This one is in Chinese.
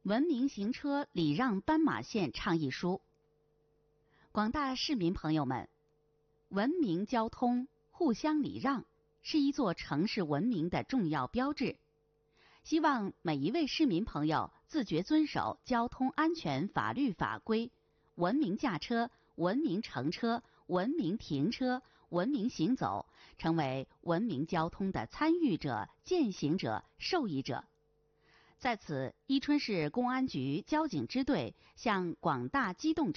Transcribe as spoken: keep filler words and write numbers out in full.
文明行车礼让斑马线倡议书。广大市民朋友们，文明交通、互相礼让是一座城市文明的重要标志。希望每一位市民朋友自觉遵守交通安全法律法规，文明驾车、文明乘车、文明停车、文明行走，成为文明交通的参与者、践行者、受益者。在此，伊春市公安局交警支队向广大机动车